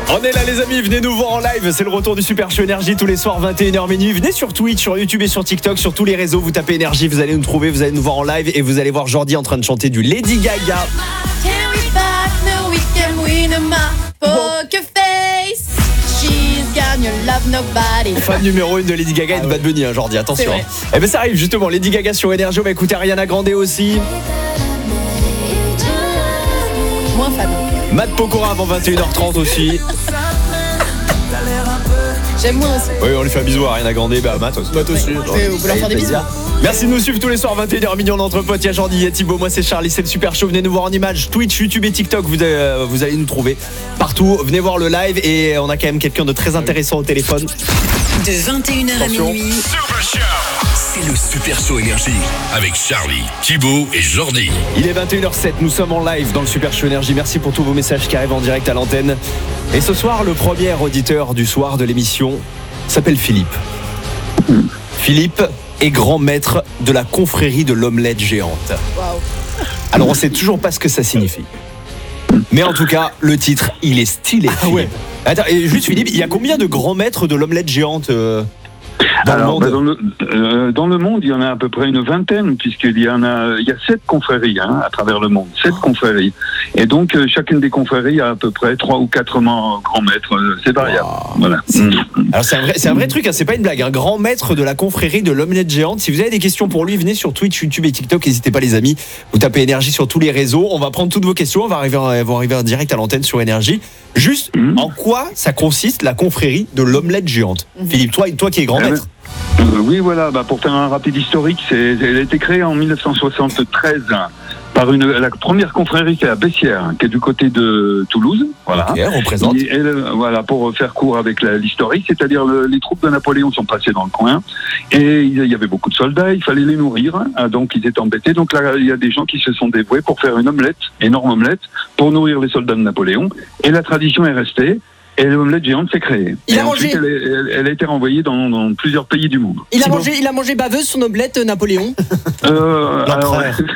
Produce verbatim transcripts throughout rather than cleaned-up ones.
On est là les amis, venez nous voir en live, c'est le retour du Super Show Énergie tous les soirs vingt et une heures minuit. Venez sur Twitch, sur YouTube et sur TikTok, sur tous les réseaux, vous tapez Énergie, vous allez nous trouver, vous allez nous voir en live et vous allez voir Jordi en train de chanter du Lady Gaga. Fan numéro une de Lady Gaga et de Bad Bunny, hein, Jordi, attention. Eh ben ça arrive justement, Lady Gaga sur Énergie, on va écouter Ariana Grande aussi. Moins fan. Matt Pokora avant vingt et une heures trente aussi. J'aime moins aussi. Oui, on lui fait un bisou à Ariana Grande, bah Matt aussi. Matt aussi. Ouais, vous leur faire des bisous. Merci de nous suivre tous les soirs vingt et une heures millions d'entre potes. Il y a Jordi, il y a Thibaut, moi c'est Charlie, c'est le Super Show. Venez nous voir en images, Twitch, YouTube et TikTok, vous, euh, vous allez nous trouver partout. Venez voir le live et on a quand même quelqu'un de très intéressant au téléphone. De vingt et une heures Attention. à minuit, c'est le Super Show Énergie avec Charlie, Thibaut et Jordi. Il est vingt et une heures zéro sept, nous sommes en live dans le Super Show Énergie. Merci pour tous vos messages qui arrivent en direct à l'antenne. Et ce soir, le premier auditeur du soir de l'émission s'appelle Philippe. Philippe est grand maître de la confrérie de l'omelette géante. Waouh. Alors on sait toujours pas ce que ça signifie. Mais en tout cas, le titre, il est stylé. Ah ouais. Attends, et juste Philippe, il y a combien de grands maîtres de l'omelette géante euh, dans Alors, le monde bah, dans, le, euh, dans le monde, il y en a à peu près une vingtaine, puisqu'il y en a, il y a sept confréries hein, à travers le monde, sept oh. confréries. Et donc, euh, chacune des confréries a à peu près trois ou quatre grands maîtres. Euh, c'est variable. Wow. Voilà. C'est... Alors c'est un vrai, c'est un vrai truc, hein, c'est pas une blague. Un grand maître de la confrérie de l'omelette géante. Si vous avez des questions pour lui, venez sur Twitch, YouTube et TikTok. N'hésitez pas les amis. Vous tapez Énergie sur tous les réseaux. On va prendre toutes vos questions. On va arriver, on va arriver en direct à l'antenne sur Énergie. Juste, mmh. en quoi ça consiste la confrérie de l'omelette géante, mmh. Philippe, toi, toi qui es grand maître. Euh, oui, voilà. Bah, pour faire un rapide historique, c'est, elle a été créée en dix-neuf cent soixante-treize par une, la première confrérie qui est à Bessières, qui est du côté de Toulouse. Voilà. Okay, on représente. Et elle, voilà, pour faire court avec la, l'historique, c'est-à-dire le, les troupes de Napoléon sont passées dans le coin et il y avait beaucoup de soldats, il fallait les nourrir, hein, donc ils étaient embêtés. Donc là, il y a des gens qui se sont dévoués pour faire une omelette, énorme omelette, pour nourrir les soldats de Napoléon. Et la tradition est restée. Et l'omelette géante s'est créée. Il et a ensuite, mangé. Elle, elle, elle a été renvoyée dans, dans plusieurs pays du monde. Il a mangé, il a mangé baveuse son omelette Napoléon. Euh, alors,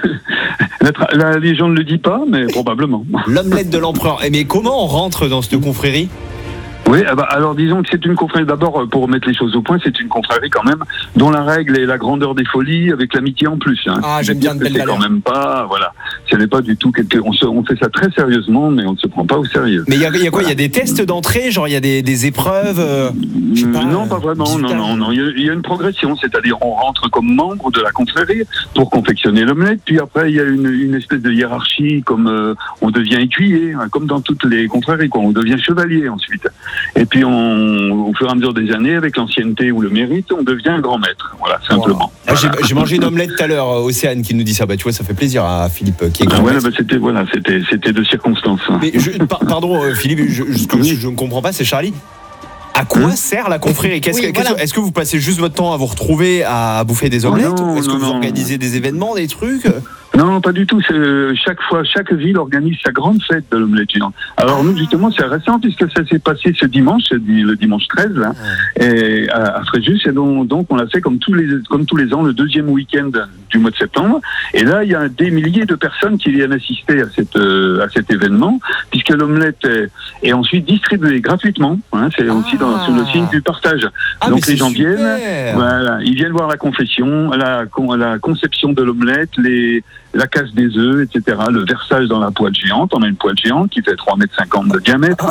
la, tra- la légende ne le dit pas, mais probablement. L'omelette de l'empereur. Mais comment on rentre dans cette confrérie ? Oui, eh ben, alors disons que c'est une confrérie, d'abord pour remettre les choses au point, c'est une confrérie quand même dont la règle est la grandeur des folies avec l'amitié en plus. Hein. Ah, j'aime bien de belles valeurs. C'est quand même pas, voilà, ce n'est pas du tout quelque, on, se, on fait ça très sérieusement, mais on ne se prend pas au sérieux. Mais il y a, y a quoi ? Il voilà. y a des tests d'entrée, genre il y a des, des épreuves euh, pas, Non, pas vraiment, non, non, non. Il y, a, il y a une progression, c'est-à-dire on rentre comme membre de la confrérie pour confectionner l'omelette, puis après il y a une, une espèce de hiérarchie, comme euh, on devient écuyer, hein, comme dans toutes les confréries, quoi. On devient chevalier ensuite. Et puis, on, au fur et à mesure des années, avec l'ancienneté ou le mérite, on devient un grand maître. Voilà, simplement. Wow. Voilà. J'ai, j'ai mangé une omelette tout à l'heure, Océane qui nous dit ça. Bah, tu vois, ça fait plaisir à Philippe qui est grand ah ouais, maître. bah, c'était, voilà, c'était, c'était de circonstances. Mais je, par, pardon, Philippe, je, je, ce que je ne comprends pas, c'est Charlie. À quoi hein sert la confrérie ? Qu'est-ce oui, que, voilà. Est-ce que vous passez juste votre temps à vous retrouver à bouffer des omelettes oh non, ou est-ce non, que vous non. organisez des événements, des trucs ? Non, pas du tout. C'est, chaque fois, chaque ville organise sa grande fête de l'omelette géante. Alors nous, justement, c'est récent puisque ça s'est passé ce dimanche, le dimanche treize, là, et à, à Fréjus. Et donc, donc, on l'a fait comme tous les, comme tous les ans, le deuxième week-end du mois de septembre. Et là, il y a des milliers de personnes qui viennent assister à cette, euh, à cet événement, puisque l'omelette est, est ensuite distribuée gratuitement. Hein, c'est ah. aussi dans, sur le signe du partage. Ah, donc les gens super. viennent, voilà, ils viennent voir la confession, la, la conception de l'omelette, les la casse des œufs, et cetera. Le versage dans la poêle géante. On a une poêle géante qui fait trois mètres cinquante de diamètre.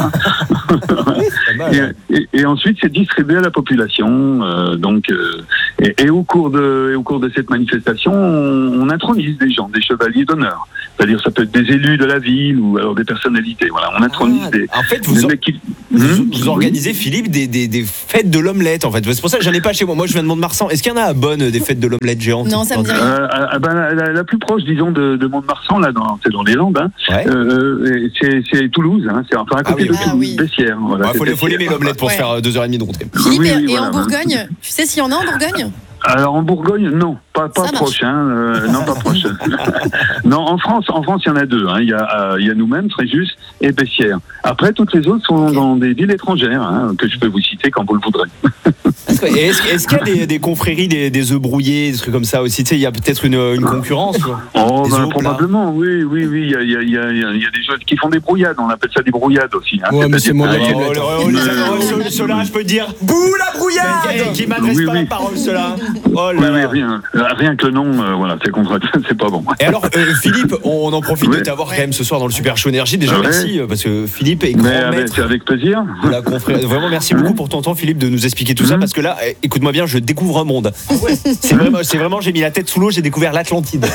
et, et, et ensuite, c'est distribué à la population. Euh, donc, euh, et, et, au cours de, et au cours de cette manifestation, on, on intronise des gens, des chevaliers d'honneur. C'est-à-dire, ça peut être des élus de la ville ou alors des personnalités. Voilà, on intronise ah, des. En fait, vous, des or... qui... vous, mmh, vous organisez, oui. Philippe, des, des, des fêtes de l'omelette. En fait, c'est pour ça que j'en ai pas chez moi. Moi, je viens de Mont-de-Marsan. Est-ce qu'il y en a à Bonne des fêtes de l'omelette géante ? Non, ça me dit rien. Euh, euh, ben, la, la, la plus proche, disons, de, de Mont-de-Marsan, là, dans, c'est dans les Landes. Hein. Ouais. Euh, c'est, c'est Toulouse. Hein. C'est enfin à côté ah oui, de Toulouse, ah oui. Bessières. Voilà, il ouais, faut, faut l'aimer l'omelette pour ouais. se faire deux heures trente de route. Philippe, oui, oui, et, voilà, en Bourgogne, tu sais s'il y en a en Bourgogne ? Alors en Bourgogne, non, pas, pas proche, hein, euh, non pas proche. Non, en France, en France, il y en a deux. Hein. Il y a, euh, il y a nous-mêmes, Fréjus et Bessières. Après, toutes les autres sont dans des villes étrangères, hein, que je peux vous citer quand vous le voudrez. Et est-ce, est-ce qu'il y a des, des confréries, des, des œufs brouillés, des trucs comme ça aussi? Tu sais, il y a peut-être une, une concurrence. Oh, ben, probablement, oui, oui, oui. Il y a, il y a, il y a, il y a des gens qui font des brouillades. On appelle ça des brouillades aussi. Hein. Ouais, mais c'est moi. Cela, je peux te dire. Bouh la brouillade! Qui m'adresse oui, pas oui. la parole, cela. Oh là oui, oui, là. rien, rien que le nom, euh, voilà, c'est contre, c'est pas bon. Et alors, euh, Philippe, on en profite oui. de t'avoir quand même ce soir dans le Super Show Énergie. Déjà, ouais. merci, parce que Philippe est grand Mais avec, maître. c'est avec plaisir. De la confrérie. Vraiment, merci beaucoup pour ton temps, Philippe, de nous expliquer tout ça, parce que là, écoute-moi bien, je découvre un monde. C'est vraiment, c'est vraiment, j'ai mis la tête sous l'eau, j'ai découvert l'Atlantide.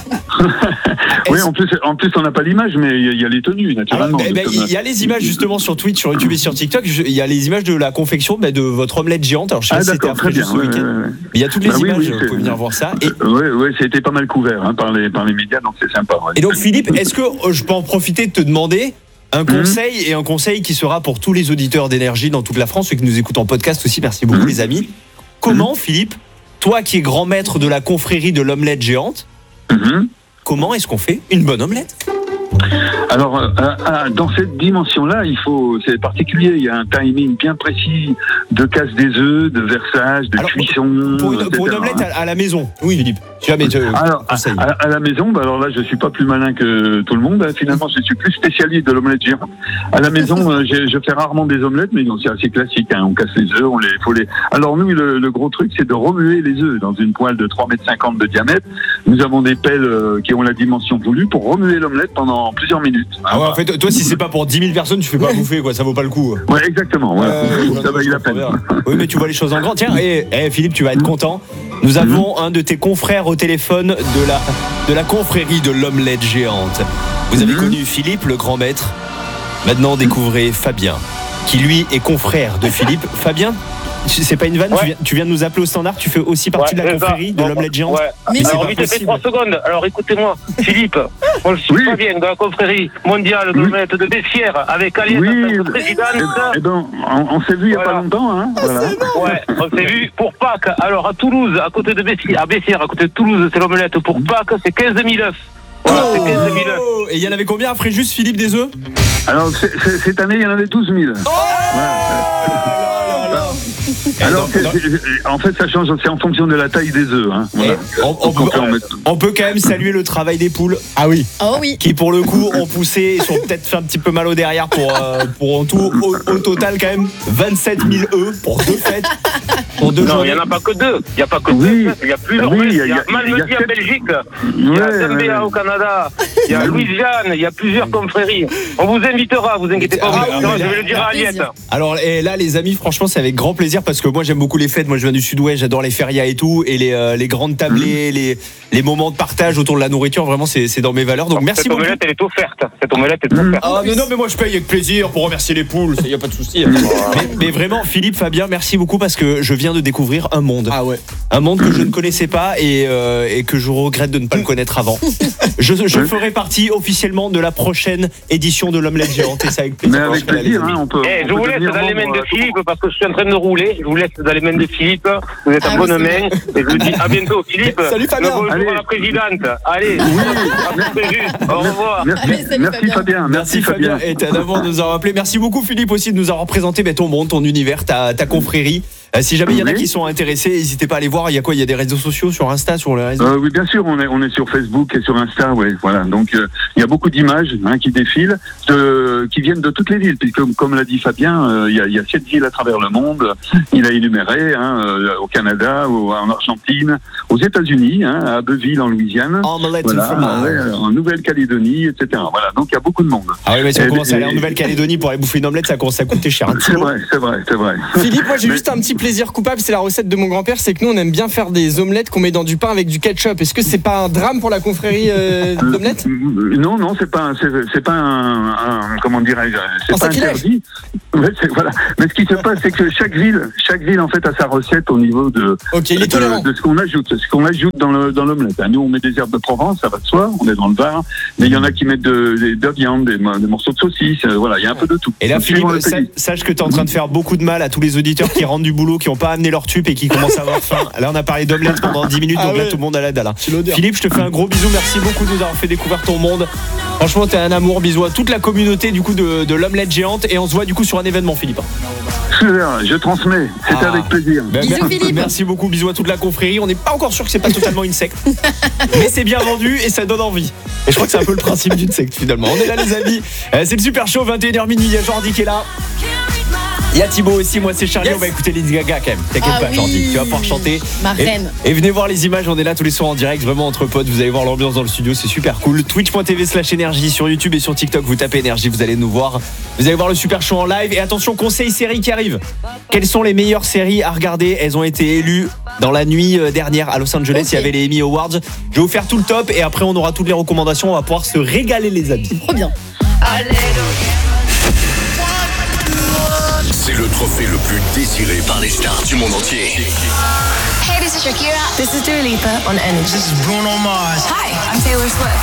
Oui, en plus, en plus, on n'a pas l'image, mais il y, y a les tenues, naturellement. Alors, eh ben, il y a les images justement sur Twitch, sur YouTube et sur TikTok. Il y a les images de la confection ben, de votre omelette géante. Alors, je sais ah, pas si c'était d'accord, très après bien. ce Ouais, week-end. ouais, ouais. Il y a toutes les bah, images, oui, oui, vous pouvez venir voir ça. Et, oui, oui, ça a été pas mal couvert hein, par, les, par les médias, donc c'est sympa. Ouais. et donc, Philippe, est-ce que euh, je peux en profiter de te demander un conseil, mmh. et un conseil qui sera pour tous les auditeurs d'énergie dans toute la France, ceux qui nous écoutent en podcast aussi, merci beaucoup, mmh. les amis. Comment, mmh. Philippe, toi qui es grand maître de la confrérie de l'omelette géante, mmh. comment est-ce qu'on fait une bonne omelette? Alors, euh, euh, dans cette dimension-là, il faut, c'est particulier. Il y a un timing bien précis de casse des œufs, de versage, de Alors, cuisson. Pour une, pour une omelette à, à la maison, oui, Philippe. Tu as, mais tu, alors, à, à, à la maison, bah alors là, je suis pas plus malin que tout le monde. Finalement, je suis plus spécialiste de l'omelette géante. À la maison, euh, je, je fais rarement des omelettes, mais non, c'est assez classique. Hein. On casse les œufs, on les, faut les. Alors nous, le, le gros truc, c'est de remuer les œufs dans une poêle de trois mètres cinquante de diamètre. Nous avons des pelles euh, qui ont la dimension voulue pour remuer l'omelette pendant plusieurs minutes. Ah ouais, en fait, toi, si c'est pas pour dix mille personnes, tu fais pas bouffer, quoi. Ça vaut pas le coup. Ouais, exactement. Ouais. Euh, ça vaut la peine. Oui, mais tu vois les choses en grand. Tiens, et, et Philippe, tu vas être content. Nous avons un de tes confrères au téléphone de la, de la confrérie de l'omelette géante. Vous avez connu Philippe, le grand maître. Maintenant, découvrez Fabien, qui lui est confrère de Philippe. Fabien, c'est pas une vanne, ouais. tu, viens, tu viens de nous appeler au standard, tu fais aussi partie ouais, de la confrérie de l'omelette géante. Ouais. Mais alors, vite fait trois secondes. Alors, écoutez-moi, Philippe, moi je suis oui. Fabien de la confrérie mondiale de l'omelette oui. de Bessières avec Aliette, oui. la présidente. Eh ben, on, on s'est vu il y a voilà. pas longtemps, hein. Voilà. Ouais, on s'est vu pour Pâques. Alors, à Toulouse, à côté de Bessières, à Bessières, à côté de Toulouse, c'est l'omelette pour Pâques, c'est quinze mille œufs. Voilà, oh. c'est quinze mille œufs. Et il y en avait combien après juste Philippe des œufs? Alors, c'est, c'est, cette année, il y en avait douze mille. Oh voilà. Alors, c'est, c'est, en fait, ça change, c'est en fonction de la taille des œufs. Hein. Voilà. On, on, peut, on, on peut quand même saluer le travail des poules. Ah oui. Oh oui. Qui, pour le coup, ont poussé, sont peut-être fait un petit peu mal au derrière pour, euh, pour en tout, au, au total, quand même, vingt-sept mille œufs pour deux fêtes. Pour deux non, il n'y en a pas que deux. Il n'y a pas que oui. deux. Il y a plusieurs. Oui, il y a, a Malmedy en Belgique. Il y a Zambéa au Canada. Il y a Louisiane. Il y a plusieurs confréries. On vous invitera, vous inquiétez pas. Ah, oui, je vais le dire à Aliette. Alors, et là, les amis, franchement, c'est avec grand plaisir parce que moi, j'aime beaucoup les fêtes. Moi, je viens du Sud-Ouest, j'adore les férias et tout. Et les, euh, les grandes tablées, mmh. les, les moments de partage autour de la nourriture, vraiment, c'est, c'est dans mes valeurs. Donc, merci cette beaucoup. Cette omelette, elle est offerte. Cette omelette est offerte. Ah, mais non, mais moi, je paye avec plaisir pour remercier les poules. Il n'y a pas de souci. mais, mais vraiment, Philippe, Fabien, merci beaucoup parce que je viens de découvrir un monde. Ah ouais. Un monde que je ne connaissais pas et, euh, et que je regrette de ne pas le connaître avant. Je, je ferai partie officiellement de la prochaine édition de l'omelette géante et ça avec plaisir. Mais avec plaisir, hein, on peut. Eh, on je peut vous laisse dans les mains de Philippe parce que je suis en train de rouler. Je vous laisse dans les mains de Philippe. Vous êtes en ah, bonne main. Et je vous dis à bientôt, Philippe. Salut Fabien. Bonjour à la présidente. Allez. Oui. Au revoir. Merci, Allez, salut, merci Fabien. Fabien. Merci Fabien. Et d'avoir nous avoir appelé. Merci beaucoup Philippe aussi de nous avoir présenté ben, ton monde, ton univers, ta, ta confrérie. Euh, si jamais il y en a oui. qui sont intéressés, n'hésitez pas à aller voir. Il y a quoi? Il y a des réseaux sociaux sur Insta, sur les réseaux. Euh, oui, bien sûr, on est on est sur Facebook et sur Insta, ouais, voilà. Donc euh, il y a beaucoup d'images hein, qui défilent, de, qui viennent de toutes les villes. Puis comme comme l'a dit Fabien, euh, il y a il y a sept villes à travers le monde. Il a énuméré hein, euh, au Canada, au, en Argentine, aux États-Unis, hein, à Abbeville en Louisiane, voilà, ouais, en Nouvelle-Calédonie, et cetera. Voilà, donc il y a beaucoup de monde. Ah oui, mais si on et, commence à aller en Nouvelle-Calédonie pour aller bouffer une omelette, ça commence à coûter cher. C'est vrai, c'est vrai, c'est vrai. Philippe, moi j'ai mais... juste un petit plaisir coupable, c'est la recette de mon grand-père, c'est que nous on aime bien faire des omelettes qu'on met dans du pain avec du ketchup. Est-ce que c'est pas un drame pour la confrérie euh, d'omelettes? euh, Non, non, c'est pas, c'est, c'est pas un, un, comment dirais-je, c'est en pas interdit. Ouais, c'est, voilà. Mais ce qui se passe, c'est que chaque ville, chaque ville en fait a sa recette au niveau de, okay, de, de, de ce qu'on ajoute, ce qu'on ajoute dans le dans l'omelette. Nous, on met des herbes de Provence, ça va de soi. On est dans le Var, mais il y en a qui mettent de, de, de la viande, des, des morceaux de saucisse. Voilà, il y a un peu de tout. Et là, Philippe, sache que tu es en train de faire beaucoup de mal à tous les auditeurs qui rentrent du boulot Thibaut qui n'ont pas amené leur tube et qui commencent à avoir faim. Là, on a parlé d'omelette pendant dix minutes, Ah donc là, ouais. tout le monde a la dalle. hein. C'est l'odeur. Philippe, je te fais un gros bisou. Merci beaucoup de nous avoir fait découvrir ton monde. Franchement, t'es un amour. Bisous à toute la communauté du coup de, de l'omelette géante. Et on se voit du coup sur un événement, Philippe. Super, je transmets. C'était Ah. avec plaisir. Ben, Bisous, mer- Philippe. Merci beaucoup. Bisous à toute la confrérie. On n'est pas encore sûr que c'est pas totalement une secte, mais c'est bien vendu et ça donne envie. Et je crois que c'est un peu le principe d'une secte finalement. On est là, les amis. Euh, C'est le super show. vingt et une heures minuit. Il y a Jordi qui est là. Il y a Thibaut aussi, moi c'est Charlie, Yes. on va écouter Lady Gaga quand même. T'inquiète Ah pas, oui. Jordi, tu vas pouvoir chanter. Ma Et, reine. et venez voir les images, on est là tous les soirs en direct, vraiment entre potes. Vous allez voir l'ambiance dans le studio, c'est super cool. Twitch.tv slash énergie sur YouTube et sur TikTok, vous tapez énergie, vous allez nous voir. Vous allez voir le super show en live. Et attention, conseil séries qui arrivent. Quelles sont les meilleures séries à regarder? Elles ont été élues dans la nuit euh, dernière à Los Angeles. Ok. Il y avait les Emmy Awards. Je vais vous faire tout le top et après on aura toutes les recommandations. On va pouvoir se régaler, les amis. Trop bien. C'est le trophée le plus désiré par les stars du monde entier. Hey, this is Shakira. This is Dua Lipa on Energy. This is Bruno Mars. Hi, I'm Taylor Swift.